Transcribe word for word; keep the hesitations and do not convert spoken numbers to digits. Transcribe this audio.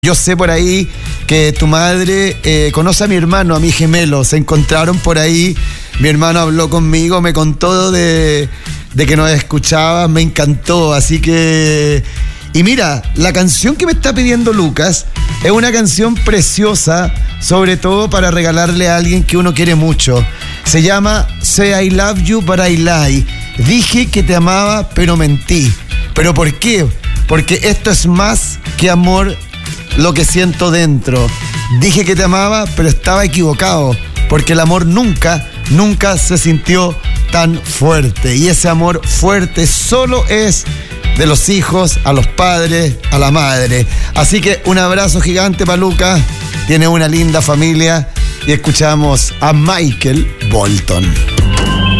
Yo sé por ahí que tu madre eh, conoce a mi hermano, a mi gemelo. Se encontraron por ahí. Mi hermano habló conmigo, me contó de, de que nos escuchaba, me encantó. Así que... Y mira, la canción que me está pidiendo Lucas es una canción preciosa, sobre todo para regalarle a alguien que uno quiere mucho. Se llama Say I Love You But I Lie. Dije que te amaba, pero mentí. ¿Pero por qué? Porque esto es más que amor, lo que siento dentro. Dije que te amaba, pero estaba equivocado, porque el amor nunca, nunca se sintió tan fuerte. Y ese amor fuerte solo es de los hijos, a los padres, a la madre. Así que un abrazo gigante para Lucas. Tiene una linda familia. Y escuchamos a Michael Bolton.